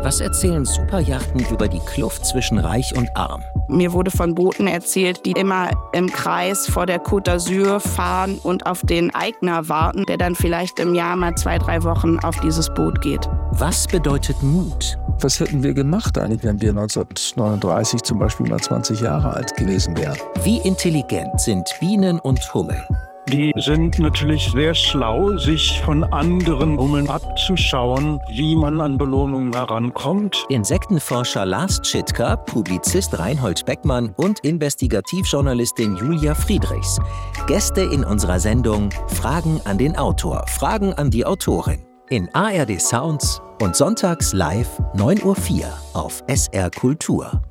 Was erzählen Superjachten über die Kluft zwischen Reich und Arm? Mir wurde von Booten erzählt, die immer im Kreis vor der Côte d'Azur fahren und auf den Eigner warten, der dann vielleicht im Jahr mal 2-3 Wochen auf dieses Boot geht. Was bedeutet Mut? Was hätten wir gemacht eigentlich, wenn wir 1939 zum Beispiel mal 20 Jahre alt gewesen wären? Wie intelligent sind Bienen und Hummeln? Die sind natürlich sehr schlau, sich von anderen Hummeln abzuschauen, wie man an Belohnungen herankommt. Insektenforscher Lars Tschitka, Publizist Reinhold Beckmann und Investigativjournalistin Julia Friedrichs. Gäste in unserer Sendung Fragen an den Autor, Fragen an die Autorin. In ARD Sounds und sonntags live 9:04 Uhr auf SR Kultur.